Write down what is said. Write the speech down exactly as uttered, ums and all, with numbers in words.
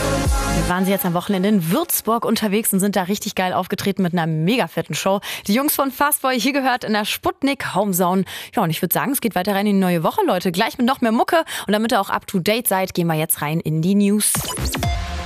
Waren sie jetzt am Wochenende in Würzburg unterwegs und sind da richtig geil aufgetreten mit einer mega fetten Show. Die Jungs von Fastboy hier gehört in der Sputnik Homezone. Ja, und ich würde sagen, es geht weiter rein in die neue Woche, Leute. Gleich mit noch mehr Mucke. Und damit ihr auch up to date seid, gehen wir jetzt rein in die News.